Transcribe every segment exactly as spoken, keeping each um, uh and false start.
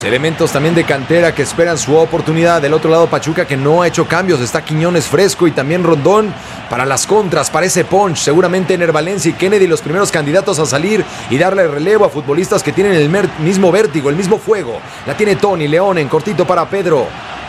Elementos también de cantera que esperan su oportunidad. Del otro lado Pachuca, que no ha hecho cambios. Está Quiñones fresco y también Rondón para las contras, para ese punch. Seguramente Ener Valencia y Kennedy los primeros candidatos a salir y darle relevo a futbolistas que tienen el mismo vértigo, el mismo fuego. La tiene Tony León en cortito para Pedro.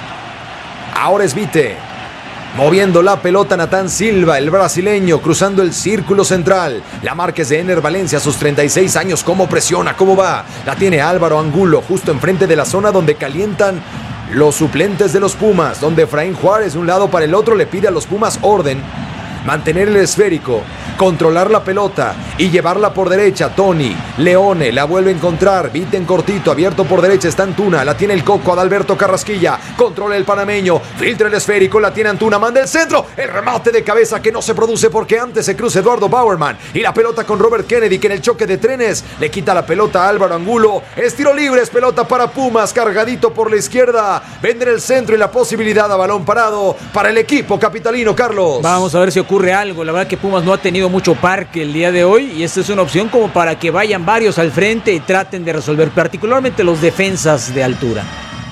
Ahora es Vite. Moviendo la pelota Natán Silva, el brasileño, cruzando el círculo central. La marca es de Ener Valencia a sus treinta y seis años. ¿Cómo presiona? ¿Cómo va? La tiene Álvaro Angulo, justo enfrente de la zona donde calientan los suplentes de los Pumas. Donde Efraín Juárez de un lado para el otro le pide a los Pumas orden. Mantener el esférico, controlar la pelota y llevarla por derecha. Tony, Leone, la vuelve a encontrar. Vite en cortito, abierto por derecha, está Antuna. La tiene el Coco, Adalberto Carrasquilla. Controla el panameño, filtra el esférico, la tiene Antuna, manda el centro. El remate de cabeza que no se produce porque antes se cruza Eduardo Bauerman. Y la pelota con Robert Kennedy, que en el choque de trenes le quita la pelota a Álvaro Angulo. Es tiro libre, es pelota para Pumas, cargadito por la izquierda. Vende en el centro y la posibilidad a balón parado para el equipo capitalino, Carlos. Vamos a ver si ocurre ocurre algo. La verdad que Pumas no ha tenido mucho parque el día de hoy y esta es una opción como para que vayan varios al frente y traten de resolver, particularmente los defensas de altura.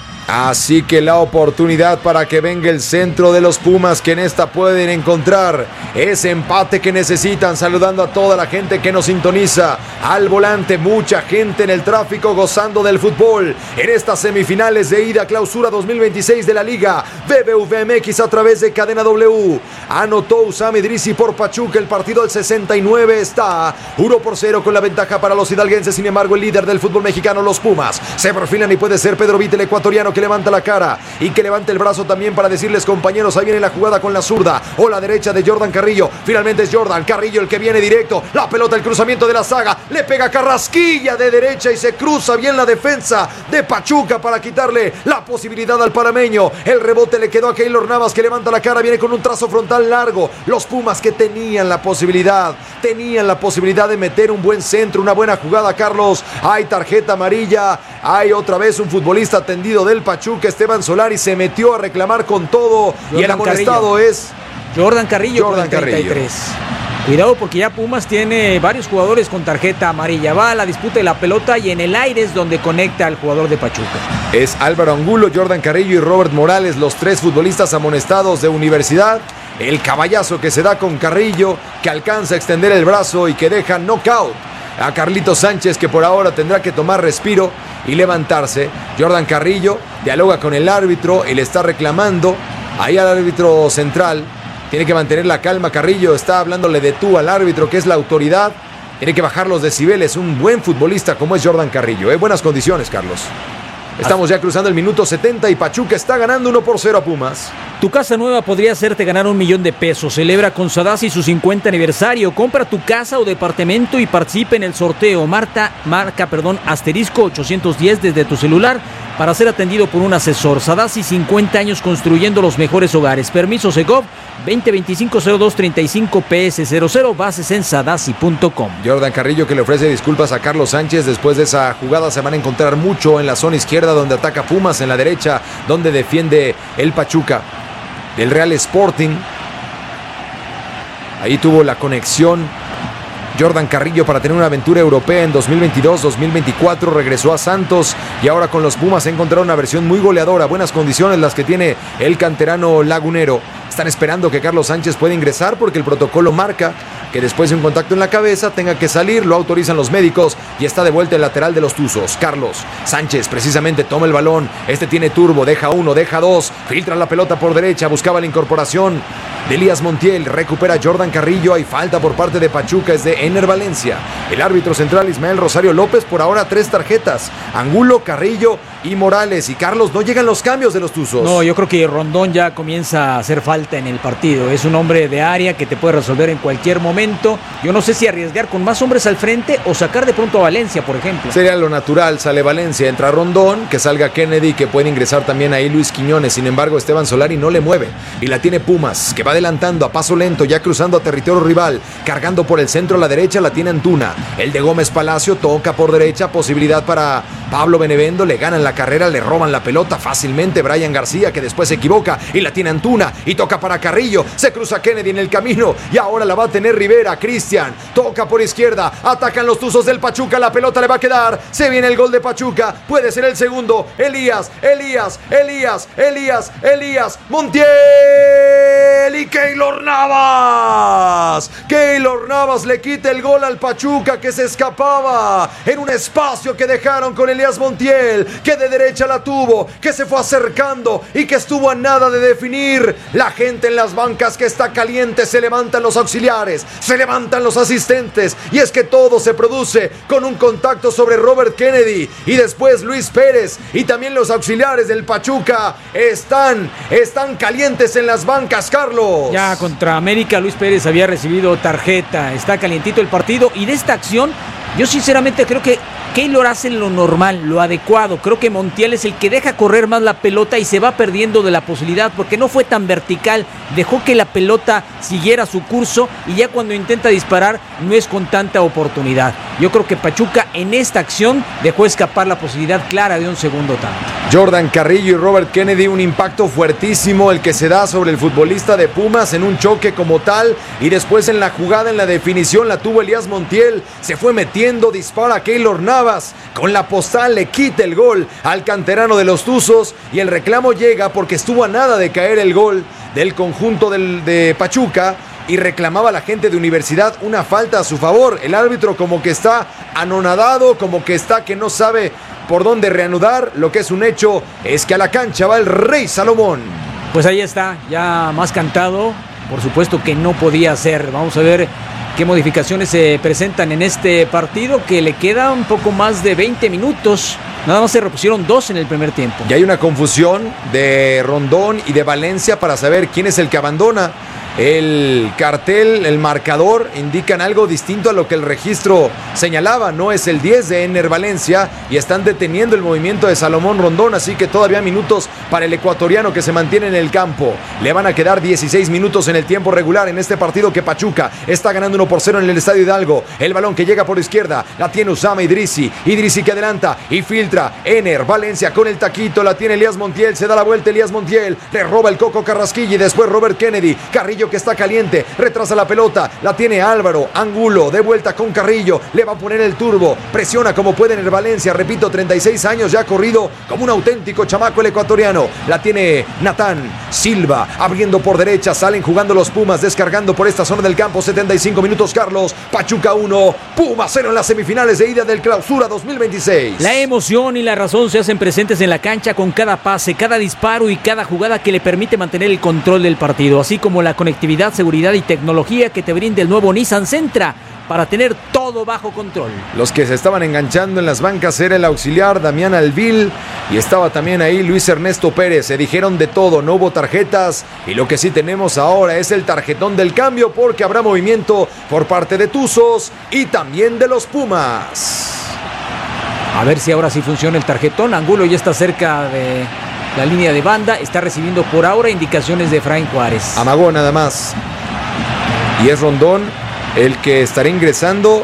Así que la oportunidad para que venga el centro de los Pumas, que en esta pueden encontrar ese empate que necesitan. Saludando a toda la gente que nos sintoniza al volante, mucha gente en el tráfico gozando del fútbol en estas semifinales de ida clausura dos mil veintiséis de la Liga B B V M X a través de Cadena W. Anotó Usam Idrisi por Pachuca, el partido al sesenta y nueve está uno por cero con la ventaja para los hidalguenses. Sin embargo, el líder del fútbol mexicano, los Pumas, se perfilan y puede ser Pedro Vite, el ecuatoriano, que levanta la cara y que levante el brazo también para decirles: compañeros, ahí viene la jugada con la zurda o la derecha de Jordan Carrillo. Finalmente es Jordan Carrillo el que viene directo, la pelota, el cruzamiento de la saga, le pega Carrasquilla de derecha y se cruza bien la defensa de Pachuca para quitarle la posibilidad al panameño. El rebote le quedó a Keylor Navas, que levanta la cara, viene con un trazo frontal largo. Los Pumas, que tenían la posibilidad tenían la posibilidad de meter un buen centro, una buena jugada, Carlos. Hay tarjeta amarilla, hay otra vez un futbolista atendido del Pachuca, Esteban Solari, se metió a reclamar con todo. Jordan y el amonestado Carrillo. es Jordan Carrillo, Jordan con el treinta y tres. Carrillo. Cuidado porque ya Pumas tiene varios jugadores con tarjeta amarilla. Va a la disputa de la pelota y en el aire es donde conecta al jugador de Pachuca. Es Álvaro Angulo, Jordan Carrillo y Robert Morales, los tres futbolistas amonestados de Universidad. El caballazo que se da con Carrillo, que alcanza a extender el brazo y que deja knockout a Carlitos Sánchez, que por ahora tendrá que tomar respiro y levantarse. Jordan Carrillo dialoga con el árbitro y le está reclamando ahí al árbitro central. Tiene que mantener la calma. Carrillo está hablándole de tú al árbitro, que es la autoridad. Tiene que bajar los decibeles. Un buen futbolista como es Jordan Carrillo. ¿eh? Buenas condiciones, Carlos. Estamos ya cruzando el minuto setenta y Pachuca está ganando uno por cero a Pumas. Tu casa nueva podría hacerte ganar un millón de pesos. Celebra con Sadasi su cincuenta aniversario. Compra tu casa o departamento y participa en el sorteo. Marta, marca, perdón, asterisco ochocientos diez desde tu celular para ser atendido por un asesor. Sadasi, cincuenta años construyendo los mejores hogares. Permiso Segov veinte veinticinco cero dos treinta y cinco P S cero cero. Bases en sadasi punto com. Jordan Carrillo, que le ofrece disculpas a Carlos Sánchez después de esa jugada. Se van a encontrar mucho en la zona izquierda, donde ataca Pumas, en la derecha donde defiende el Pachuca del Real Sporting. Ahí tuvo la conexión Jordan Carrillo para tener una aventura europea en dos mil veintidós dos mil veinticuatro. Regresó a Santos y ahora con los Pumas ha encontrado una versión muy goleadora. Buenas condiciones las que tiene el canterano lagunero. Están esperando que Carlos Sánchez pueda ingresar porque el protocolo marca que después de un contacto en la cabeza tenga que salir. Lo autorizan los médicos y está de vuelta el lateral de los Tuzos. Carlos Sánchez precisamente toma el balón. Este tiene turbo, deja uno, deja dos, filtra la pelota por derecha, buscaba la incorporación de Elías Montiel, recupera Jordan Carrillo. Hay falta por parte de Pachuca, es de Ener Valencia. El árbitro central Ismael Rosario López, por ahora tres tarjetas: Angulo, Carrillo y Morales. Y Carlos, no llegan los cambios de los Tuzos. No, yo creo que Rondón ya comienza a hacer falta en el partido. Es un hombre de área que te puede resolver en cualquier momento. Yo no sé si arriesgar con más hombres al frente o sacar de pronto a Valencia, por ejemplo. Sería lo natural. Sale Valencia, entra Rondón, que salga Kennedy, que puede ingresar también ahí Luis Quiñones. Sin embargo, Esteban Solari no le mueve y la tiene Pumas, que va adelantando a paso lento, ya cruzando a territorio rival, cargando por el centro a la derecha. La tiene Antuna. El de Gómez Palacio toca por derecha, posibilidad para Pablo Benevendo, le ganan la carrera, le roban la pelota fácilmente. Brian García, que después se equivoca y la tiene Antuna y toca para Carrillo. Se cruza Kennedy en el camino y ahora la va a tener Rivera. Cristian toca por izquierda, atacan los Tuzos del Pachuca, la pelota le va a quedar. Se viene el gol de Pachuca, puede ser el segundo. Elías, Elías, Elías, Elías, Elías, Montiel y Keylor Navas. Keylor Navas le quita el gol al Pachuca, que se escapaba en un espacio que dejaron con Elías Montiel, que de derecha la tuvo, que se fue acercando y que estuvo a nada de definir. La gente en las bancas que está caliente, se levantan los auxiliares, se levantan los asistentes, y es que todo se produce con un contacto sobre Robert Kennedy y después Luis Pérez, y también los auxiliares del Pachuca están, están calientes en las bancas, Carlos. Ya contra América Luis Pérez había recibido tarjeta, está calientito el partido, y de esta acción yo sinceramente creo que Keylor hace lo normal, lo adecuado. Creo que Montiel es el que deja correr más la pelota y se va perdiendo de la posibilidad, porque no fue tan vertical, dejó que la pelota siguiera su curso y ya cuando intenta disparar no es con tanta oportunidad. Yo creo que Pachuca en esta acción dejó escapar la posibilidad clara de un segundo tanto. Jordan Carrillo y Robert Kennedy, un impacto fuertísimo el que se da sobre el futbolista de Pumas en un choque como tal, y después en la jugada, en la definición, la tuvo Elías Montiel, se fue metiendo, dispara a Keylor Navas, con la postal le quita el gol al canterano de los Tuzos, y el reclamo llega porque estuvo a nada de caer el gol del conjunto del, de Pachuca, y reclamaba la gente de Universidad una falta a su favor. El árbitro como que está anonadado, como que está que no sabe por dónde reanudar. Lo que es un hecho es que a la cancha va el Rey Salomón. Pues ahí está, ya más cantado, por supuesto que no podía ser. Vamos a ver qué modificaciones se presentan en este partido, que le queda un poco más de veinte minutos. Nada más se repusieron dos en el primer tiempo. Y hay una confusión de Rondón y de Valencia para saber quién es el que abandona. El cartel, el marcador indican algo distinto a lo que el registro señalaba. No es el diez de Ener Valencia, y están deteniendo el movimiento de Salomón Rondón, así que todavía minutos para el ecuatoriano, que se mantiene en el campo. Le van a quedar dieciséis minutos en el tiempo regular en este partido, que Pachuca está ganando uno por cero en el Estadio Hidalgo. El balón que llega por izquierda, la tiene Usama Idrisi, Idrisi que adelanta y filtra. Ener Valencia con el taquito, la tiene Elías Montiel, se da la vuelta Elías Montiel, le roba el Coco Carrasquilla y después Robert Kennedy. Carrillo, que está caliente, retrasa la pelota, la tiene Álvaro Angulo, de vuelta con Carrillo, le va a poner el turbo, presiona como puede en el Valencia, repito, treinta y seis años, ya ha corrido como un auténtico chamaco el ecuatoriano. La tiene Natán Silva, abriendo por derecha, salen jugando los Pumas, descargando por esta zona del campo. Setenta y cinco minutos, Carlos. Pachuca uno, Pumas cero en las semifinales de ida del Clausura dos mil veintiséis. La emoción y la razón se hacen presentes en la cancha con cada pase, cada disparo y cada jugada que le permite mantener el control del partido, así como la conectividad, seguridad y tecnología que te brinda el nuevo Nissan Sentra para tener todo bajo control. Los que se estaban enganchando en las bancas era el auxiliar Damián Alvil, y estaba también ahí Luis Ernesto Pérez. Se dijeron de todo, no hubo tarjetas, y lo que sí tenemos ahora es el tarjetón del cambio, porque habrá movimiento por parte de Tuzos y también de los Pumas. A ver si ahora sí funciona el tarjetón. Angulo ya está cerca de la línea de banda, está recibiendo por ahora indicaciones de Efraín Juárez. Amagó nada más, y es Rondón el que estará ingresando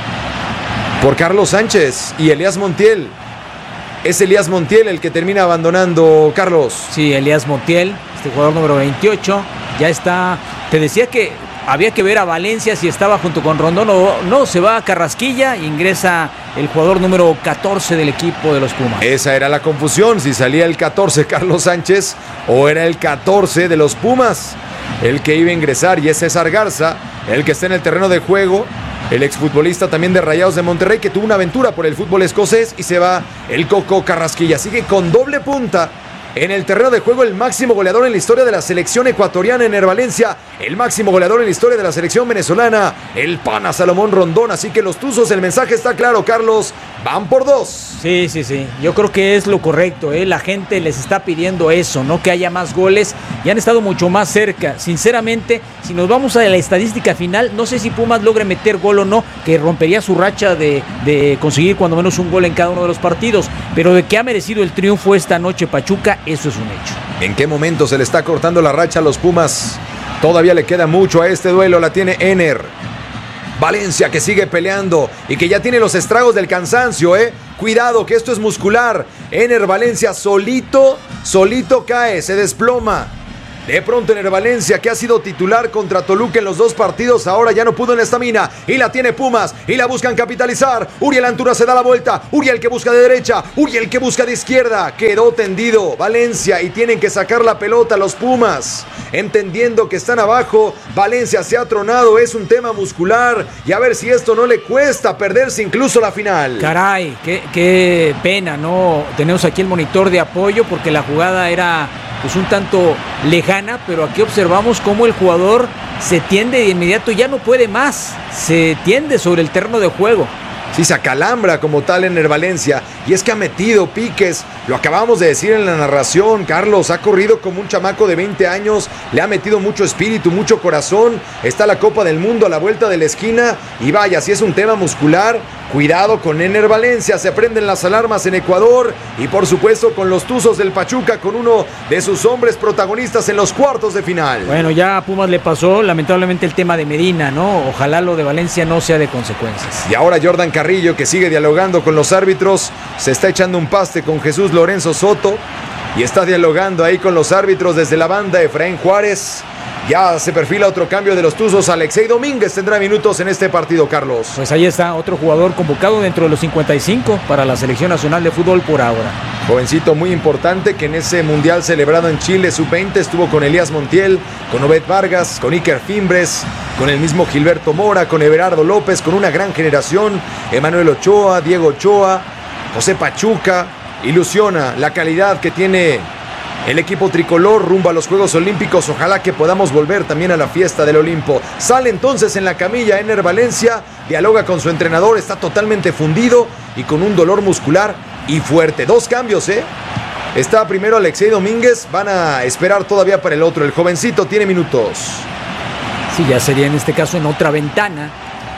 por Carlos Sánchez y Elías Montiel. Es Elías Montiel el que termina abandonando, Carlos. Sí, Elías Montiel, este jugador número veintiocho, ya está. Te decía que había que ver a Valencia si estaba junto con Rondón o no. Se va a Carrasquilla e ingresa el jugador número catorce del equipo de los Pumas. Esa era la confusión, si salía el catorce Carlos Sánchez o era el catorce de los Pumas el que iba a ingresar, y es César Garza el que está en el terreno de juego, el exfutbolista también de Rayados de Monterrey, que tuvo una aventura por el fútbol escocés, y se va el Coco Carrasquilla. Sigue con doble punta en el terreno de juego el máximo goleador en la historia de la selección ecuatoriana, Ener Valencia, el máximo goleador en la historia de la selección venezolana, el pana Salomón Rondón. Así que los Tuzos, el mensaje está claro, Carlos, van por dos. Sí, sí, sí, yo creo que es lo correcto, ¿eh? La gente les está pidiendo eso, no que haya más goles, y han estado mucho más cerca. Sinceramente, si nos vamos a la estadística final, no sé si Pumas logre meter gol o no, que rompería su racha de, de conseguir cuando menos un gol en cada uno de los partidos, pero de que ha merecido el triunfo esta noche Pachuca, eso es un hecho. ¿En qué momento se le está cortando la racha a los Pumas? Todavía le queda mucho a este duelo, la tiene Ener Valencia, que sigue peleando y que ya tiene los estragos del cansancio, ¿eh? Cuidado que esto es muscular. Ener Valencia solito, solito cae, se desploma. De pronto Ener Valencia, que ha sido titular contra Toluca en los dos partidos, ahora ya no pudo en la estamina y la tiene Pumas y la buscan capitalizar. Uriel Antuna se da la vuelta, Uriel que busca de derecha, Uriel que busca de izquierda, quedó tendido Valencia y tienen que sacar la pelota los Pumas, entendiendo que están abajo. Valencia se ha tronado, es un tema muscular y a ver si esto no le cuesta perderse incluso la final. Caray, qué, qué pena, ¿no? Tenemos aquí el monitor de apoyo porque la jugada era pues un tanto lejana, pero aquí observamos cómo el jugador se tiende de inmediato, ya no puede más, se tiende sobre el terreno de juego. Sí, se acalambra como tal Ener Valencia, y es que ha metido piques, lo acabamos de decir en la narración, Carlos, ha corrido como un chamaco de veinte años, le ha metido mucho espíritu, mucho corazón, está la Copa del Mundo a la vuelta de la esquina, y vaya, si es un tema muscular, cuidado con Ener Valencia, se prenden las alarmas en Ecuador, y por supuesto con los Tuzos del Pachuca, con uno de sus hombres protagonistas en los cuartos de final. Bueno, ya a Pumas le pasó lamentablemente el tema de Medina, ¿no? Ojalá lo de Valencia no sea de consecuencias. Y ahora Jordan Carrillo, que sigue dialogando con los árbitros, se está echando un paste con Jesús Lorenzo Soto y está dialogando ahí con los árbitros desde la banda. Efraín Juárez. Ya se perfila otro cambio de los Tuzos. Alexei Domínguez tendrá minutos en este partido, Carlos. Pues ahí está otro jugador convocado dentro de los cincuenta y cinco para la Selección Nacional de Fútbol por ahora. Jovencito muy importante que en ese mundial celebrado en Chile sub veinte estuvo con Elías Montiel, con Obed Vargas, con Iker Fimbres, con el mismo Gilberto Mora, con Everardo López, con una gran generación, Emanuel Ochoa, Diego Ochoa, José Pachuca. Ilusiona la calidad que tiene el equipo tricolor rumbo a los Juegos Olímpicos. Ojalá que podamos volver también a la fiesta del Olimpo. Sale entonces en la camilla Ener Valencia, dialoga con su entrenador, está totalmente fundido y con un dolor muscular y fuerte. Dos cambios, ¿eh? Está primero Alexei Domínguez, van a esperar todavía para el otro. El jovencito tiene minutos. Sí, ya sería en este caso en otra ventana.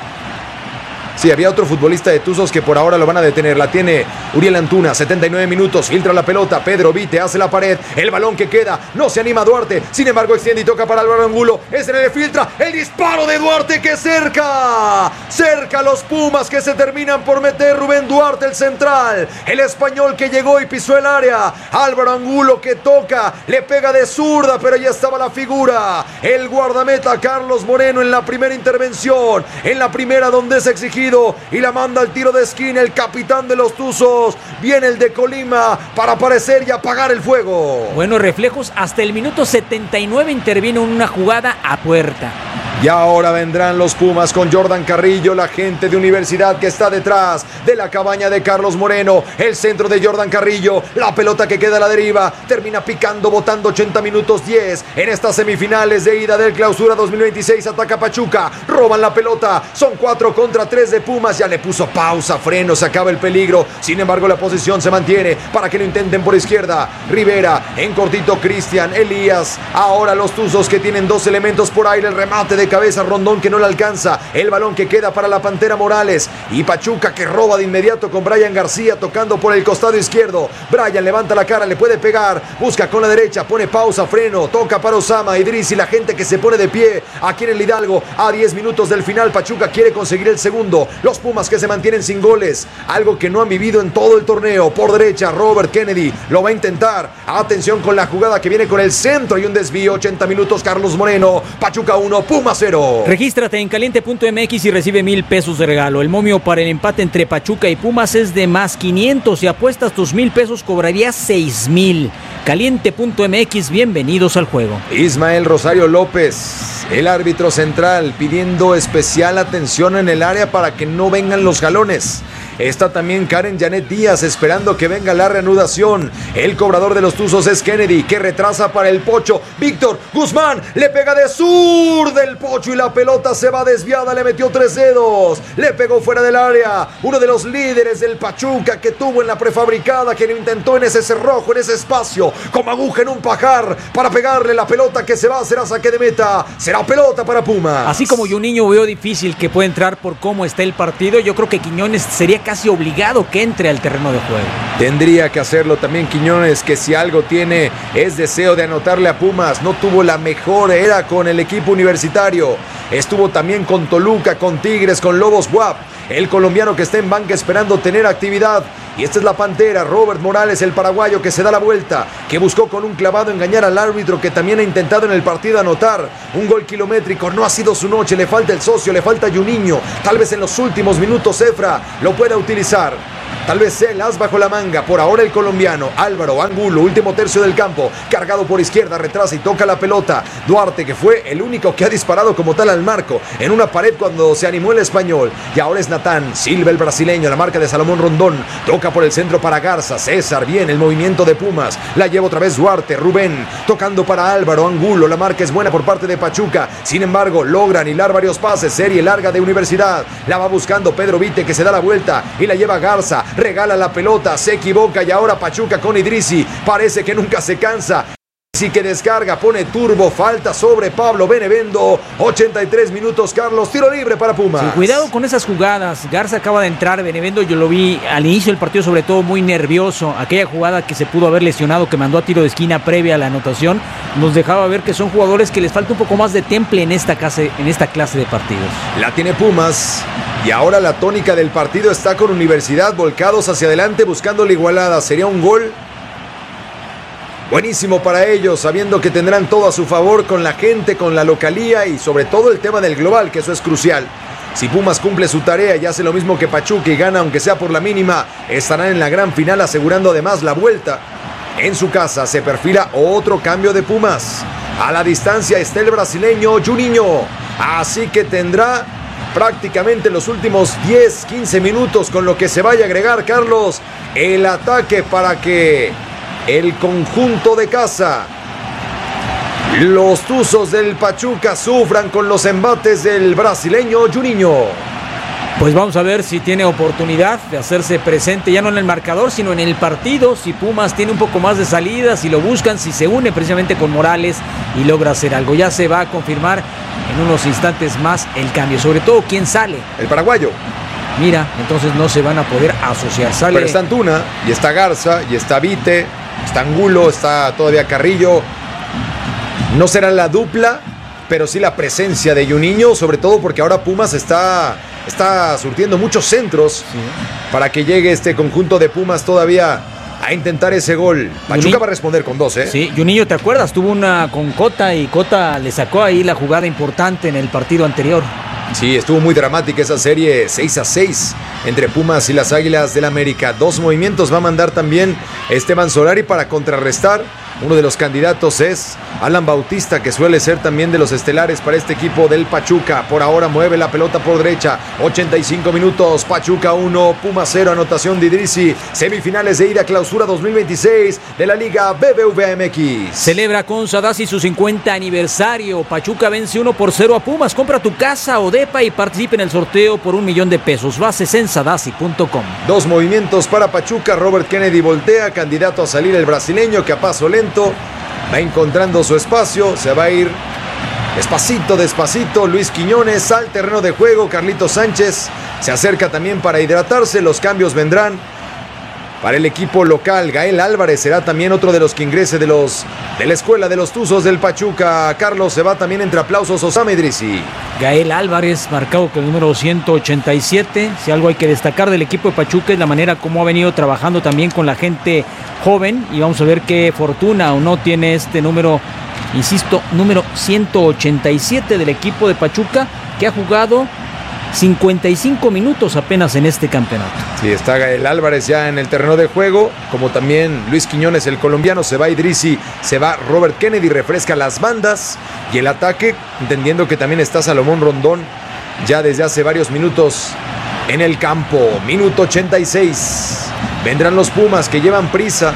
Sí, había otro futbolista de Tuzos que por ahora lo van a detener. La tiene Uriel Antuna, setenta y nueve minutos, filtra la pelota, Pedro Vite hace la pared, el balón que queda, no se anima Duarte, sin embargo extiende y toca para Álvaro Angulo, ese le filtra, el disparo de Duarte que cerca, cerca los Pumas que se terminan por meter. Rubén Duarte, el central, el español que llegó y pisó el área, Álvaro Angulo que toca, le pega de zurda, pero ya estaba la figura, el guardameta Carlos Moreno en la primera intervención, en la primera donde es exigido, y la manda al tiro de esquina el capitán de los Tuzos. Viene el de Colima para aparecer y apagar el fuego. Buenos reflejos, hasta el minuto setenta y nueve intervino en una jugada a puerta. Y ahora vendrán los Pumas con Jordan Carrillo, la gente de Universidad que está detrás de la cabaña de Carlos Moreno. El centro de Jordan Carrillo, la pelota que queda a la deriva, termina picando, botando ochenta minutos diez en estas semifinales de ida del Clausura dos mil veintiséis. Ataca Pachuca, roban la pelota, son cuatro contra tres de Pumas. Ya le puso pausa, freno, se acaba el peligro. Sin embargo, la posición se mantiene para que lo intenten por izquierda. Rivera, en cortito Cristian, Elías. Ahora los Tuzos que tienen dos elementos por aire, el remate de cabeza, Rondón que no le alcanza, el balón que queda para la Pantera Morales y Pachuca que roba de inmediato con Brian García tocando por el costado izquierdo. Brian levanta la cara, le puede pegar, busca con la derecha, pone pausa, freno, toca para Osama Idris y la gente que se pone de pie aquí en el Hidalgo. A diez minutos del final Pachuca quiere conseguir el segundo. Los Pumas que se mantienen sin goles, algo que no han vivido en todo el torneo. Por derecha Robert Kennedy lo va a intentar, atención con la jugada que viene con el centro y un desvío. Ochenta minutos, Carlos Moreno, Pachuca uno, Pumas cero. Regístrate en caliente punto m x y recibe mil pesos de regalo. El momio para el empate entre Pachuca y Pumas es de más quinientos. Si apuestas tus mil pesos cobrarías seis mil. caliente punto m x, bienvenidos al juego. Ismael Rosario López, el árbitro central, pidiendo especial atención en el área para que no vengan los jalones. Está también Karen Janet Díaz esperando que venga la reanudación. El cobrador de los Tuzos es Kennedy, que retrasa para el Pocho. Víctor Guzmán le pega de sur del Pocho y la pelota se va desviada. Le metió tres dedos, le pegó fuera del área. Uno de los líderes del Pachuca que tuvo en la prefabricada, que lo intentó en ese cerrojo, en ese espacio, como aguja en un pajar, para pegarle la pelota que se va. Será saque de meta, será pelota para Pumas. Así como yo un niño veo difícil que pueda entrar por cómo está el partido, yo creo que Quiñones sería casi obligado que entre al terreno de juego. Tendría que hacerlo también Quiñones, que si algo tiene es deseo de anotarle a Pumas. No tuvo la mejor era con el equipo universitario, estuvo también con Toluca, con Tigres, con Lobos W A P. El colombiano que está en banca esperando tener actividad Y esta es la Pantera, Robert Morales, el paraguayo que se da la vuelta, que buscó con un clavado engañar al árbitro, que también ha intentado en el partido anotar un gol kilométrico. No ha sido su noche, le falta el socio, le falta Juninho. Tal vez en los últimos minutos Efra lo pueda utilizar. Tal vez él, as bajo la manga. Por ahora el colombiano Álvaro Angulo, último tercio del campo, cargado por izquierda, retrasa y toca la pelota. Duarte, que fue el único que ha disparado como tal al marco en una pared cuando se animó el español. Y ahora es Natán Silva, el brasileño, la marca de Salomón Rondón. Toca por el centro para Garza. César, bien, el movimiento de Pumas. La lleva otra vez Duarte. Rubén, tocando para Álvaro Angulo. La marca es buena por parte de Pachuca. Sin embargo, logran hilar varios pases. Serie larga de Universidad. La va buscando Pedro Vite, que se da la vuelta y la lleva Garza. Regala la pelota, se equivoca y ahora Pachuca con Idrissi. Parece que nunca se cansa. Sí que descarga, pone turbo, falta sobre Pablo Benevendo. ochenta y tres minutos, Carlos, tiro libre para Pumas. Sí, cuidado con esas jugadas. Garza acaba de entrar, Benevendo yo lo vi al inicio del partido sobre todo muy nervioso. Aquella jugada que se pudo haber lesionado, que mandó a tiro de esquina previa a la anotación, nos dejaba ver que son jugadores que les falta un poco más de temple en esta clase, en esta clase de partidos. La tiene Pumas y ahora la tónica del partido está con Universidad, volcados hacia adelante buscando la igualada. Sería un gol buenísimo para ellos, sabiendo que tendrán todo a su favor con la gente, con la localía y sobre todo el tema del global, que eso es crucial. Si Pumas cumple su tarea y hace lo mismo que Pachuca y gana aunque sea por la mínima, estarán en la gran final asegurando además la vuelta. En su casa se perfila otro cambio de Pumas. A la distancia está el brasileño Juninho, así que tendrá prácticamente los últimos diez, quince minutos con lo que se vaya a agregar, Carlos, el ataque para que el conjunto de casa, los Tuzos del Pachuca, sufran con los embates del brasileño Juninho. Pues vamos a ver si tiene oportunidad de hacerse presente ya no en el marcador, sino en el partido. Si Pumas tiene un poco más de salida, si lo buscan, si se une precisamente con Morales y logra hacer algo. Ya se va a confirmar en unos instantes más el cambio, sobre todo quién sale. El paraguayo. Mira, entonces no se van a poder asociar. Sale... Pero está Antuna, y está Garza, y está Vite, está Angulo, está todavía Carrillo. No será la dupla, pero sí la presencia de Juninho, sobre todo porque ahora Pumas está, está surtiendo muchos centros, sí, para que llegue este conjunto de Pumas todavía a intentar ese gol. Pachuca Juninho va a responder con dos, ¿eh? Sí, Juninho, ¿te acuerdas? Tuvo una con Cota y Cota le sacó ahí la jugada importante en el partido anterior. Sí, estuvo muy dramática esa serie, seis a seis entre Pumas y las Águilas del América. Dos movimientos va a mandar también Esteban Solari para contrarrestar. Uno de los candidatos es Alan Bautista, que suele ser también de los estelares para este equipo del Pachuca. Por ahora mueve la pelota por derecha. ochenta y cinco minutos, Pachuca uno, Pumas cero, anotación de Idrissi. Semifinales de ida, clausura dos mil veintiséis de la Liga B B V A M X. Celebra con Sadasi su cincuenta aniversario. Pachuca vence uno por cero a Pumas. Compra tu casa o depa y participa en el sorteo por un millón de pesos. Bases en sadasi punto com. Dos movimientos para Pachuca. Robert Kennedy voltea, candidato a salir el brasileño, que a paso lento va encontrando su espacio, se va a ir despacito, despacito. Luis Quiñones al terreno de juego. Carlitos Sánchez se acerca también para hidratarse. Los cambios vendrán para el equipo local. Gael Álvarez será también otro de los que ingrese de los de la escuela de los Tuzos del Pachuca. Carlos, se va también entre aplausos Osama Idrissi. Gael Álvarez, marcado con el número ciento ochenta y siete. Si algo hay que destacar del equipo de Pachuca es la manera como ha venido trabajando también con la gente joven, y vamos a ver qué fortuna o no tiene este número, insisto, número ciento ochenta y siete del equipo de Pachuca, que ha jugado cincuenta y cinco minutos apenas en este campeonato. Sí, está Gael Álvarez ya en el terreno de juego, como también Luis Quiñones, el colombiano. Se va Idrissi, se va Robert Kennedy, refresca las bandas y el ataque, entendiendo que también está Salomón Rondón ya desde hace varios minutos en el campo. Minuto ochenta y seis. Vendrán los Pumas, que llevan prisa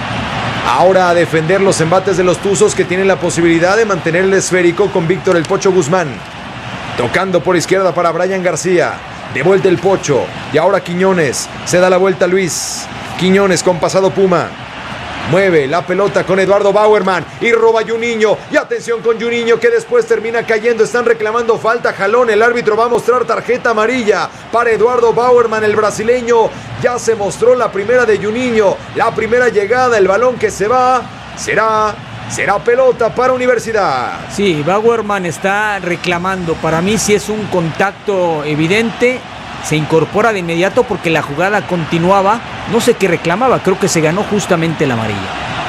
ahora a defender los embates de los Tuzos, que tienen la posibilidad de mantener el esférico con Víctor el Pocho Guzmán. Tocando por izquierda para Brian García. De vuelta el Pocho. Y ahora Quiñones. Se da la vuelta Luis. Quiñones con pasado Puma. Mueve la pelota con Eduardo Bauerman. Y roba Juninho. Y atención con Juninho, que después termina cayendo. Están reclamando falta, jalón. El árbitro va a mostrar tarjeta amarilla para Eduardo Bauerman, el brasileño. Ya se mostró la primera de Juninho. La primera llegada. El balón que se va. Será... Será pelota para Universidad. Sí, Bauerman está reclamando. Para mí sí es un contacto evidente. se incorpora de inmediato porque la jugada continuaba. No sé qué reclamaba, creo que se ganó justamente la amarilla.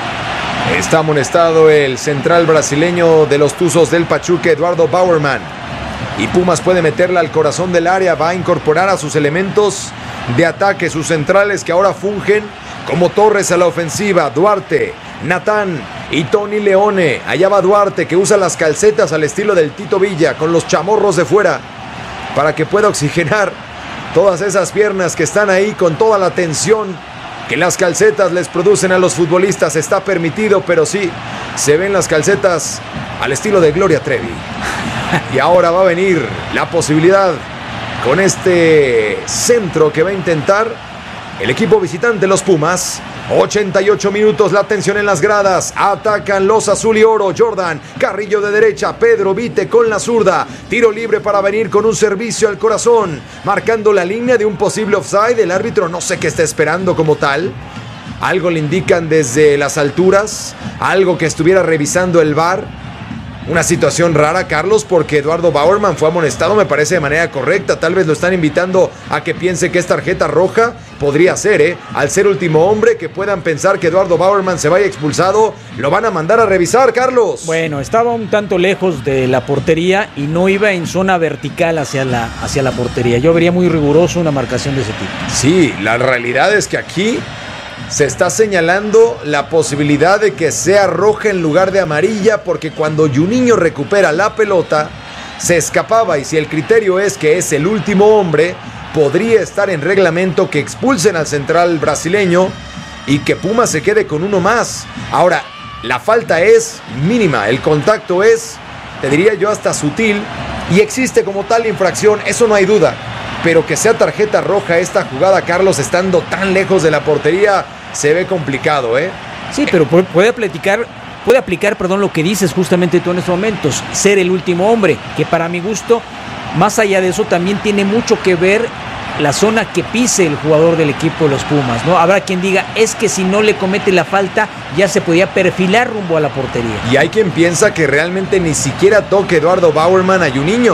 Está amonestado el central brasileño de los Tuzos del Pachuca, Eduardo Bauerman. Y Pumas puede meterla al corazón del área, va a incorporar a sus elementos de ataque, sus centrales que ahora fungen como torres a la ofensiva. Duarte, Natán y Tony Leone. Allá va Duarte, que usa las calcetas al estilo del Tito Villa, con los chamorros de fuera, para que pueda oxigenar todas esas piernas que están ahí con toda la tensión que las calcetas les producen a los futbolistas. Está permitido, pero sí, se ven las calcetas al estilo de Gloria Trevi. Y ahora va a venir la posibilidad con este centro que va a intentar el equipo visitante, los Pumas. ochenta y ocho minutos, la tensión en las gradas. Atacan los azul y oro. Jordan Carrillo de derecha, Pedro Vite con la zurda. Tiro libre para venir con un servicio al corazón, marcando la línea de un posible offside. El árbitro no sé qué está esperando como tal. Algo le indican desde las alturas, algo que estuviera revisando el V A R. Una situación rara, Carlos, porque Eduardo Bauerman fue amonestado, me parece, de manera correcta. Tal vez lo están invitando a que piense que es tarjeta roja. Podría ser, ¿eh? Al ser último hombre, que puedan pensar que Eduardo Bauerman se vaya expulsado. Lo van a mandar a revisar, Carlos. Bueno, estaba un tanto lejos de la portería y no iba en zona vertical hacia la, hacia la portería. Yo vería muy riguroso una marcación de ese tipo. Sí, la realidad es que aquí se está señalando la posibilidad de que sea roja en lugar de amarilla, porque cuando Juninho recupera la pelota, se escapaba, y si el criterio es que es el último hombre, podría estar en reglamento que expulsen al central brasileño y que Pumas se quede con uno más. Ahora, la falta es mínima, el contacto es, te diría yo, hasta sutil, y existe como tal infracción, eso no hay duda. Pero que sea tarjeta roja esta jugada, Carlos, estando tan lejos de la portería, se ve complicado, ¿eh? Sí, pero puede aplicar, puede aplicar, perdón, lo que dices justamente tú en estos momentos, ser el último hombre, que para mi gusto, más allá de eso, también tiene mucho que ver la zona que pise el jugador del equipo de los Pumas, ¿no? Habrá quien diga, es que si no le comete la falta, ya se podía perfilar rumbo a la portería. Y hay quien piensa que realmente ni siquiera toque Eduardo Bauerman a Juninho.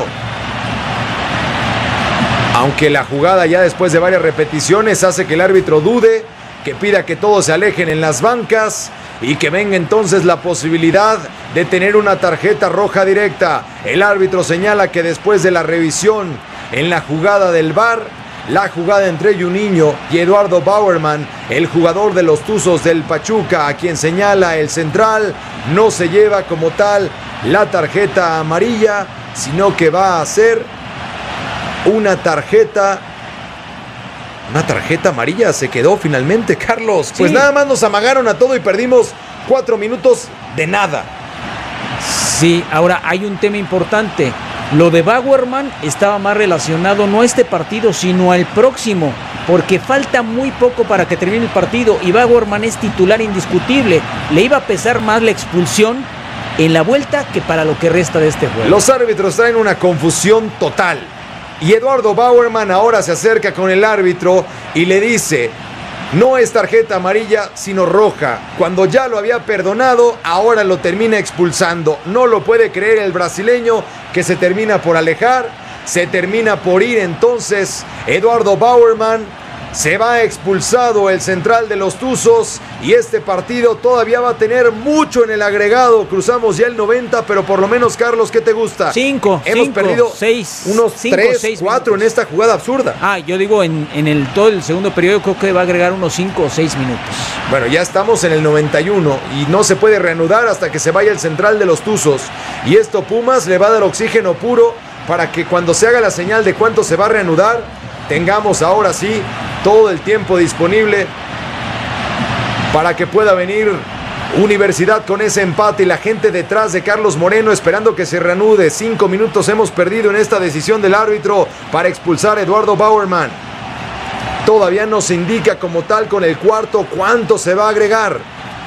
Aunque la jugada ya después de varias repeticiones hace que el árbitro dude, que pida que todos se alejen en las bancas y que venga entonces la posibilidad de tener una tarjeta roja directa. El árbitro señala que después de la revisión en la jugada del V A R, la jugada entre Juninho y Eduardo Bauerman, el jugador de los Tuzos del Pachuca, a quien señala el central, no se lleva como tal la tarjeta amarilla, sino que va a ser una tarjeta, una tarjeta amarilla. Se quedó finalmente, Carlos. Pues sí, nada más nos amagaron a todo y perdimos cuatro minutos de nada. Sí, ahora hay un tema importante. Lo de Bauerman estaba más relacionado no a este partido, sino al próximo, porque falta muy poco para que termine el partido y Bauerman es titular indiscutible. Le iba a pesar más la expulsión en la vuelta que para lo que resta de este juego. Los árbitros traen una confusión total. Y Eduardo Bauerman ahora se acerca con el árbitro y le dice, no es tarjeta amarilla, sino roja. Cuando ya lo había perdonado, ahora lo termina expulsando. No lo puede creer el brasileño, que se termina por alejar, se termina por ir entonces Eduardo Bauerman. Se va expulsado el central de los Tuzos y este partido todavía va a tener mucho en el agregado. Cruzamos ya el noventa, pero por lo menos, Carlos, ¿qué te gusta? Cinco, Hemos cinco, perdido seis, unos cinco, tres, seis cuatro minutos. En esta jugada absurda. Ah, yo digo en, en el todo el segundo periodo creo que va a agregar unos cinco o seis minutos. Bueno, ya estamos en el noventa y uno y no se puede reanudar hasta que se vaya el central de los Tuzos. Y esto Pumas le va a dar oxígeno puro para que cuando se haga la señal de cuánto se va a reanudar, tengamos ahora sí todo el tiempo disponible para que pueda venir Universidad con ese empate y la gente detrás de Carlos Moreno esperando que se reanude. Cinco minutos hemos perdido en esta decisión del árbitro para expulsar a Eduardo Bauerman. Todavía no se indica como tal con el cuarto cuánto se va a agregar.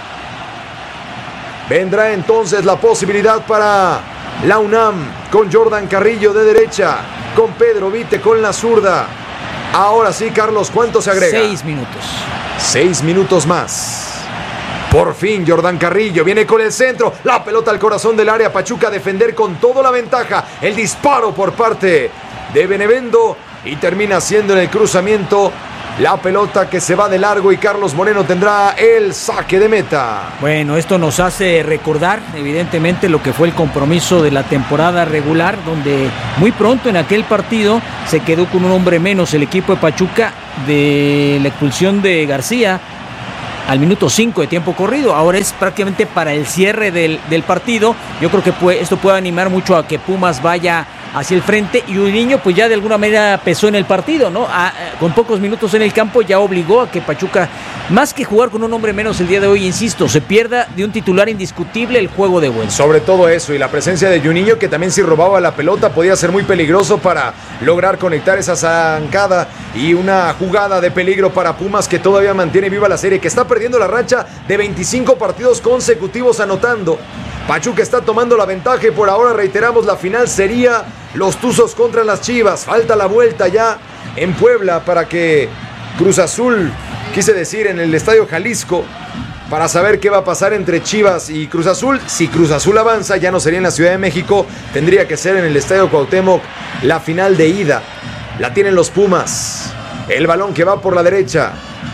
Vendrá entonces la posibilidad para la UNAM con Jordan Carrillo de derecha, con Pedro Vite con la zurda. Ahora sí, Carlos, ¿cuánto se agrega? Seis minutos. Seis minutos más. Por fin Jordan Carrillo viene con el centro, la pelota al corazón del área, Pachuca a defender con toda la ventaja, el disparo por parte de Benevendo y termina siendo en el cruzamiento la pelota que se va de largo y Carlos Moreno tendrá el saque de meta. Bueno, esto nos hace recordar evidentemente lo que fue el compromiso de la temporada regular, donde muy pronto en aquel partido se quedó con un hombre menos el equipo de Pachuca de la expulsión de García al minuto cinco de tiempo corrido. Ahora es prácticamente para el cierre del, del partido. Yo creo que puede, esto puede animar mucho a que Pumas vaya hacia el frente, y Uriño pues ya de alguna manera pesó en el partido, ¿no? A, a, con pocos minutos en el campo ya obligó a que Pachuca, más que jugar con un hombre menos el día de hoy, insisto, se pierda de un titular indiscutible el juego de vuelta. Sobre todo eso, y la presencia de Juninho, que también si robaba la pelota podía ser muy peligroso para lograr conectar esa zancada y una jugada de peligro para Pumas, que todavía mantiene viva la serie, que está perdiendo la racha de veinticinco partidos consecutivos anotando. Pachuca está tomando la ventaja y por ahora, reiteramos, la final sería los Tuzos contra las Chivas. Falta la vuelta ya en Puebla para que Cruz Azul, quise decir en el Estadio Jalisco, para saber qué va a pasar entre Chivas y Cruz Azul. Si Cruz Azul avanza, ya no sería en la Ciudad de México, tendría que ser en el Estadio Cuauhtémoc la final de ida. La tienen los Pumas. El balón que va por la derecha.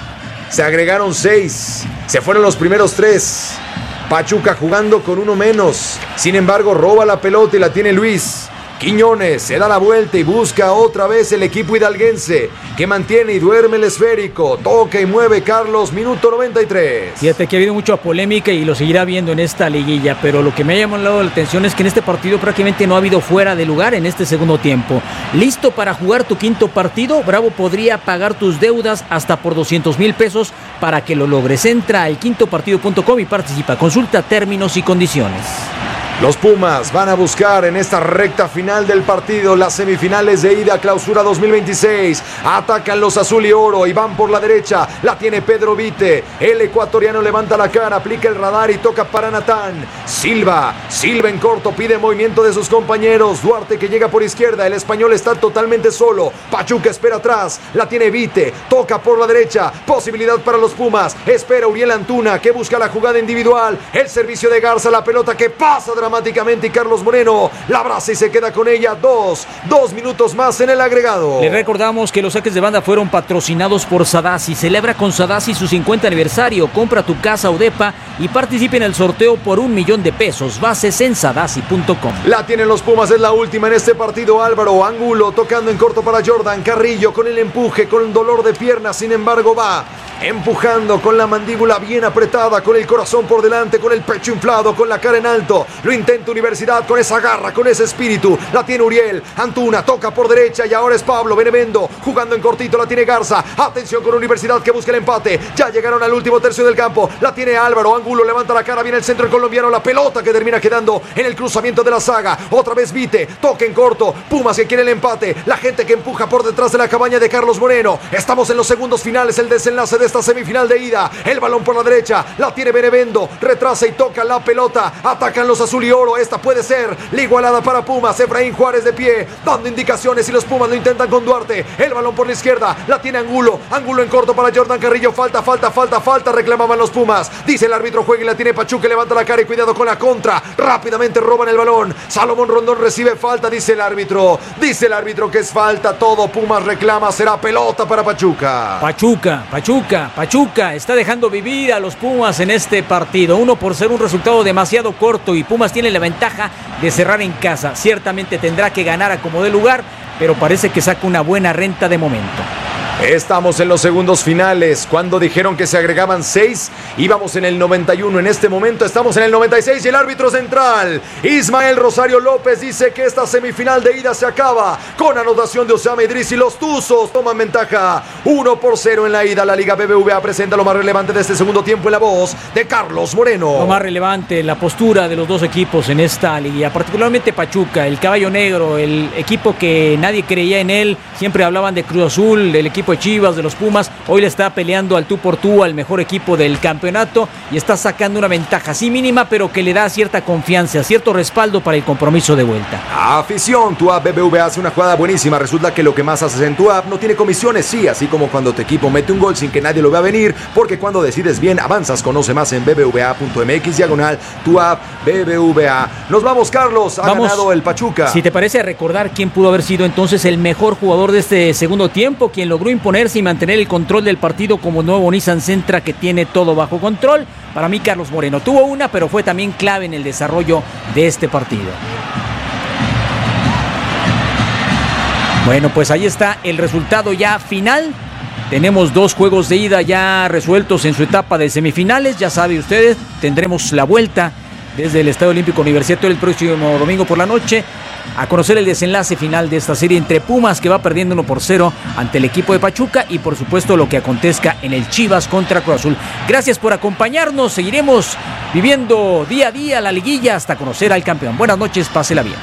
Se agregaron seis. Se fueron los primeros tres. Pachuca jugando con uno menos. Sin embargo, roba la pelota y la tiene Luis Quiñones. Se da la vuelta y busca otra vez el equipo hidalguense, que mantiene y duerme el esférico. Toca y mueve Carlos, minuto noventa y tres. Fíjate que ha habido mucha polémica y lo seguirá viendo en esta liguilla, pero lo que me ha llamado la atención es que en este partido prácticamente no ha habido fuera de lugar en este segundo tiempo. ¿Listo para jugar tu quinto partido? Bravo podría pagar tus deudas hasta por doscientos mil pesos para que lo logres. Entra al quinto partido punto com y participa. Consulta términos y condiciones. Los Pumas van a buscar en esta recta final del partido las semifinales de ida Clausura dos mil veintiséis. Atacan los azul y oro y van por la derecha. La tiene Pedro Vite. El ecuatoriano levanta la cara, aplica el radar y toca para Natán Silva. Silva en corto, pide movimiento de sus compañeros. Duarte que llega por izquierda. El español está totalmente solo. Pachuca espera atrás. La tiene Vite. Toca por la derecha. Posibilidad para los Pumas. Espera Uriel Antuna, que busca la jugada individual. El servicio de Garza. La pelota que pasa dramáticamente y Carlos Moreno la abraza y se queda con ella. Dos, dos minutos más en el agregado. Le recordamos que los saques de banda fueron patrocinados por Sadasi. Celebra con Sadasi su cincuenta aniversario. Compra tu casa o depa y participe en el sorteo por un millón de pesos. Bases en sadasi punto com. La tienen los Pumas, es la última en este partido. Álvaro Angulo tocando en corto para Jordan Carrillo con el empuje, con el dolor de pierna. Sin embargo va empujando con la mandíbula bien apretada, con el corazón por delante, con el pecho inflado, con la cara en alto. Lo intenta Universidad con esa garra, con ese espíritu. La tiene Uriel Antuna, toca por derecha y ahora es Pablo Benevendo jugando en cortito. La tiene Garza. Atención con Universidad que busca el empate. Ya llegaron al último tercio del campo. La tiene Álvaro Angulo, levanta la cara, viene el centro el colombiano. La pelota que termina quedando en el cruzamiento de la saga. Otra vez Vite, toca en corto. Pumas que quiere el empate. La gente que empuja por detrás de la cabaña de Carlos Moreno. Estamos en los segundos finales, el desenlace de esta semifinal de ida. El balón por la derecha, la tiene Benevendo, retrasa y toca la pelota. Atacan los azul y oro. Esta puede ser la igualada para Pumas. Efraín Juárez de pie, dando indicaciones y los Pumas lo intentan con Duarte. El balón por la izquierda, la tiene Angulo. Angulo en corto para Jordan Carrillo. Falta, falta, falta, falta. Reclamaban los Pumas. Dice el árbitro, juega y la tiene Pachuca. Levanta la cara y cuidado con la contra. Rápidamente roban el balón. Salomón Rondón recibe falta, dice el árbitro. Dice el árbitro que es falta. Todo Pumas reclama. Será pelota para Pachuca. Pachuca, Pachuca, Pachuca está dejando vivir a los Pumas en este partido. Uno por ser un resultado demasiado corto y Pumas tiene la ventaja de cerrar en casa. Ciertamente tendrá que ganar a como dé lugar, pero parece que saca una buena renta de momento. Estamos en los segundos finales. Cuando dijeron que se agregaban seis, íbamos en el noventa y uno. En este momento estamos en el noventa y seis y el árbitro central, Ismael Rosario López, dice que esta semifinal de ida se acaba con anotación de Osama Idris y los Tuzos toman ventaja uno por cero en la ida. La Liga B B V A presenta lo más relevante de este segundo tiempo en la voz de Carlos Moreno. Lo más relevante, la postura de los dos equipos en esta liga, particularmente Pachuca, el caballo negro, el equipo que nadie creía en él. Siempre hablaban de Cruz Azul, del equipo equipo de Chivas, de los Pumas, hoy le está peleando al tú por tú al mejor equipo del campeonato y está sacando una ventaja, sí mínima, pero que le da cierta confianza, cierto respaldo para el compromiso de vuelta. Afición, tu app B B V A hace una jugada buenísima. Resulta que lo que más haces en tu app no tiene comisiones, sí, así como cuando tu equipo mete un gol sin que nadie lo vea venir, porque cuando decides bien, avanzas. Conoce más en bbva.mx diagonal tu app B B V A. Nos vamos, Carlos, ha Vamos, ganado el Pachuca. Si te parece, recordar quién pudo haber sido entonces el mejor jugador de este segundo tiempo, quien logró imponerse y mantener el control del partido como nuevo Nissan Sentra que tiene todo bajo control. Para mí, Carlos Moreno tuvo una, pero fue también clave en el desarrollo de este partido. Bueno, pues ahí está el resultado ya final. Tenemos dos juegos de ida ya resueltos en su etapa de semifinales. Ya sabe ustedes, tendremos la vuelta desde el Estadio Olímpico Universitario el próximo domingo por la noche a conocer el desenlace final de esta serie entre Pumas, que va perdiendo uno por cero ante el equipo de Pachuca, y por supuesto lo que acontezca en el Chivas contra Cruz Azul. Gracias por acompañarnos. Seguiremos viviendo día a día la liguilla hasta conocer al campeón. Buenas noches, pásela bien.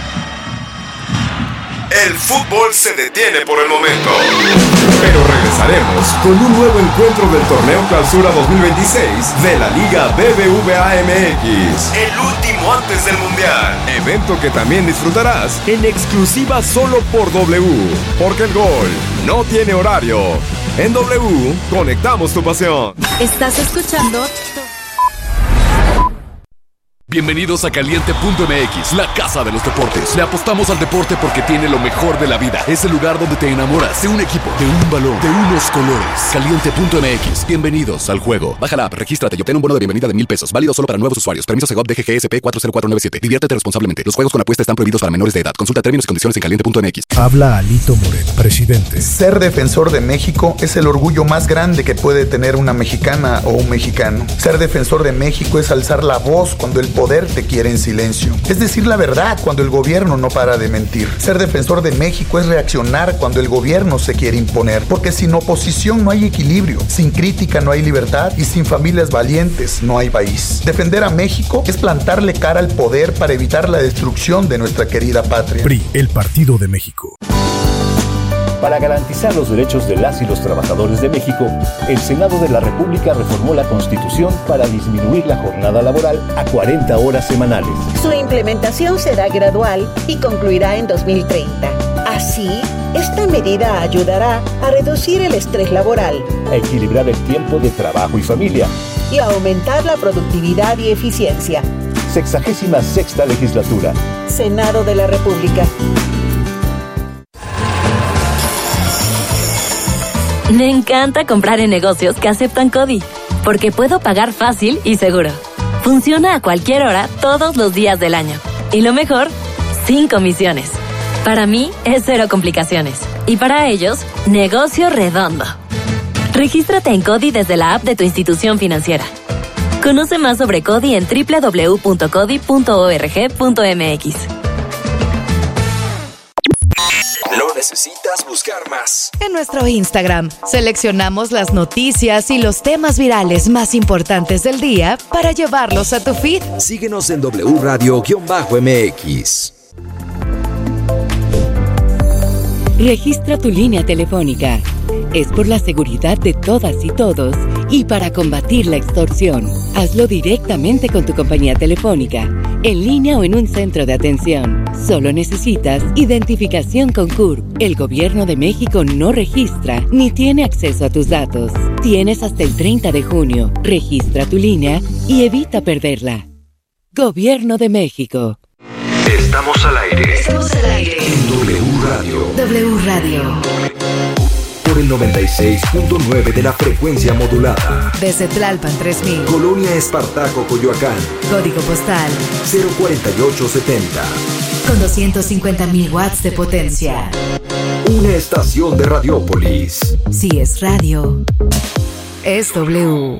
El fútbol se detiene por el momento, pero regresaremos con un nuevo encuentro del Torneo Clausura dos mil veintiséis de la Liga B B V A M X. El último antes del Mundial. Evento que también disfrutarás en exclusiva solo por W, porque el gol no tiene horario. En W, conectamos tu pasión. Estás escuchando... Bienvenidos a Caliente punto M X, la casa de los deportes. Le apostamos al deporte porque tiene lo mejor de la vida. Es el lugar donde te enamoras de un equipo, de un balón, de unos colores. Caliente punto M X, bienvenidos al juego. Baja la app, regístrate y obtén un bono de bienvenida de mil pesos. Válido solo para nuevos usuarios. Permiso Segov D G G S P cuatro cero cuatro nueve siete. Diviértete responsablemente. Los juegos con apuesta están prohibidos para menores de edad. Consulta términos y condiciones en caliente punto M X. Habla Alito Moreno, presidente. Ser defensor de México es el orgullo más grande que puede tener una mexicana o un mexicano. Ser defensor de México es alzar la voz cuando el poder te quiere en silencio. Es decir la verdad cuando el gobierno no para de mentir. Ser defensor de México es reaccionar cuando el gobierno se quiere imponer. Porque sin oposición no hay equilibrio, sin crítica no hay libertad y sin familias valientes no hay país. Defender a México es plantarle cara al poder para evitar la destrucción de nuestra querida patria. P R I, el Partido de México. Para garantizar los derechos de las y los trabajadores de México, el Senado de la República reformó la Constitución para disminuir la jornada laboral a cuarenta horas semanales. Su implementación será gradual y concluirá en dos mil treinta. Así, esta medida ayudará a reducir el estrés laboral, a equilibrar el tiempo de trabajo y familia y a aumentar la productividad y eficiencia. Sexagésima sexta legislatura. Senado de la República. Me encanta comprar en negocios que aceptan CODI, porque puedo pagar fácil y seguro. Funciona a cualquier hora, todos los días del año. Y lo mejor, sin comisiones. Para mí, es cero complicaciones. Y para ellos, negocio redondo. Regístrate en CODI desde la app de tu institución financiera. Conoce más sobre CODI en doble u doble u doble u punto codi punto org punto m x. No necesitas buscar más. En nuestro Instagram, seleccionamos las noticias y los temas virales más importantes del día para llevarlos a tu feed. Síguenos en W Radio-M X. Registra tu línea telefónica. Es por la seguridad de todas y todos y para combatir la extorsión. Hazlo directamente con tu compañía telefónica, en línea o en un centro de atención. Solo necesitas identificación con C U R P. El Gobierno de México no registra ni tiene acceso a tus datos. Tienes hasta el treinta de junio. Registra tu línea y evita perderla. Gobierno de México. Estamos al aire. Estamos al aire. En W Radio. W Radio. Por el noventa y seis punto nueve de la frecuencia modulada. Desde Tlalpan tres mil. Colonia Espartaco, Coyoacán. Código postal cero cuarenta y ocho setenta. Con doscientos cincuenta mil watts de potencia. Una estación de Radiópolis. Si es radio, es W.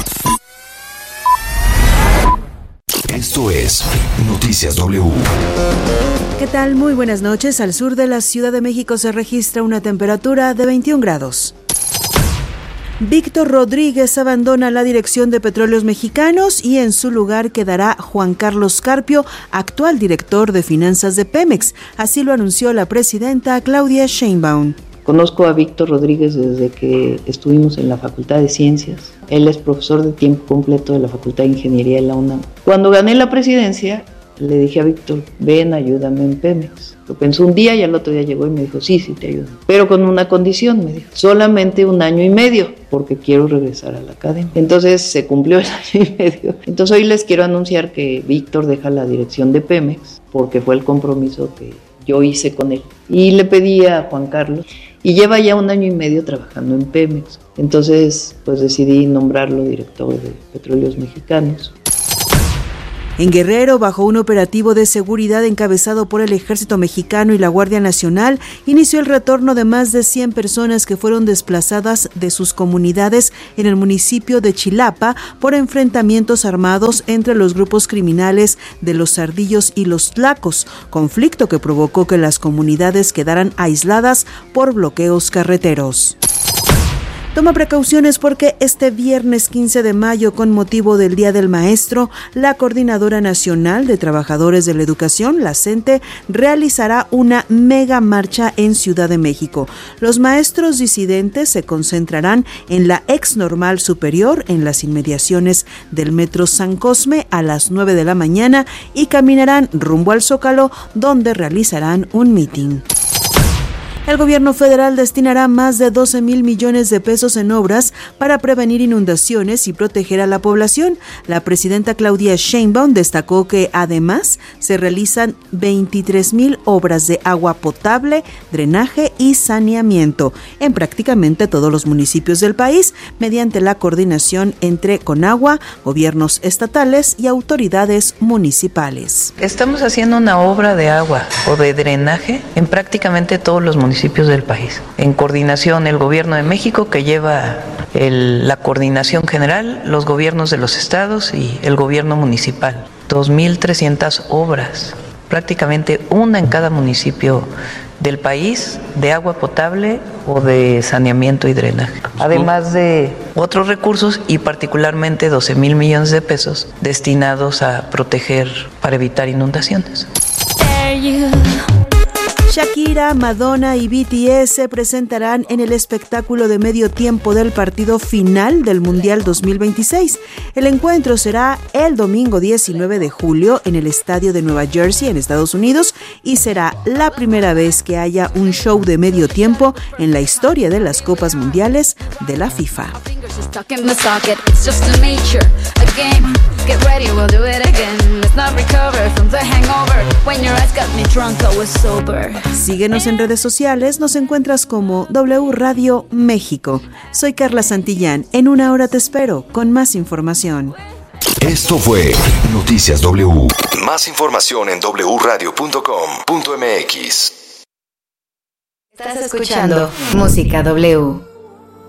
Esto es Noticias W. ¿Qué tal? Muy buenas noches. Al sur de la Ciudad de México se registra una temperatura de veintiún grados. Víctor Rodríguez abandona la dirección de Petróleos Mexicanos y en su lugar quedará Juan Carlos Carpio, actual director de finanzas de Pemex. Así lo anunció la presidenta Claudia Sheinbaum. Conozco a Víctor Rodríguez desde que estuvimos en la Facultad de Ciencias. Él es profesor de tiempo completo de la Facultad de Ingeniería de la UNAM. Cuando gané la presidencia, le dije a Víctor, ven, ayúdame en Pemex. Lo pensó un día y al otro día llegó y me dijo, sí, sí, te ayudo. Pero con una condición, me dijo, solamente un año y medio, porque quiero regresar a la academia. Entonces se cumplió el año y medio. Entonces hoy les quiero anunciar que Víctor deja la dirección de Pemex, porque fue el compromiso que yo hice con él. Y le pedí a Juan Carlos, y lleva ya un año y medio trabajando en Pemex. Entonces, pues decidí nombrarlo director de Petróleos Mexicanos. En Guerrero, bajo un operativo de seguridad encabezado por el Ejército Mexicano y la Guardia Nacional, inició el retorno de más de cien personas que fueron desplazadas de sus comunidades en el municipio de Chilapa por enfrentamientos armados entre los grupos criminales de los Ardillos y los Tlacos, conflicto que provocó que las comunidades quedaran aisladas por bloqueos carreteros. Toma precauciones porque este viernes quince de mayo, con motivo del Día del Maestro, la Coordinadora Nacional de Trabajadores de la Educación, la CENTE, realizará una mega marcha en Ciudad de México. Los maestros disidentes se concentrarán en la ex normal superior, en las inmediaciones del Metro San Cosme, a las nueve de la mañana y caminarán rumbo al Zócalo, donde realizarán un mitin. El gobierno federal destinará más de doce mil millones de pesos en obras para prevenir inundaciones y proteger a la población. La presidenta Claudia Sheinbaum destacó que además se realizan veintitrés mil obras de agua potable, drenaje y saneamiento en prácticamente todos los municipios del país, mediante la coordinación entre Conagua, gobiernos estatales y autoridades municipales. Estamos haciendo una obra de agua o de drenaje en prácticamente todos los municipios del país. En coordinación el Gobierno de México, que lleva el, la coordinación general, los gobiernos de los estados y el gobierno municipal. dos mil trescientas obras, prácticamente una en cada municipio del país, de agua potable o de saneamiento y drenaje. Además de otros recursos y particularmente doce mil millones de pesos destinados a proteger para evitar inundaciones. Shakira, Madonna y B T S se presentarán en el espectáculo de medio tiempo del partido final del Mundial dos mil veintiséis. El encuentro será el domingo diecinueve de julio en el estadio de Nueva Jersey, en Estados Unidos, y será la primera vez que haya un show de medio tiempo en la historia de las Copas Mundiales de la FIFA. Síguenos en redes sociales, nos encuentras como W Radio México. Soy Carla Santillán, en una hora te espero con más información. Esto fue Noticias W. Más información en doble u radio punto com punto m x. Estás escuchando Música W.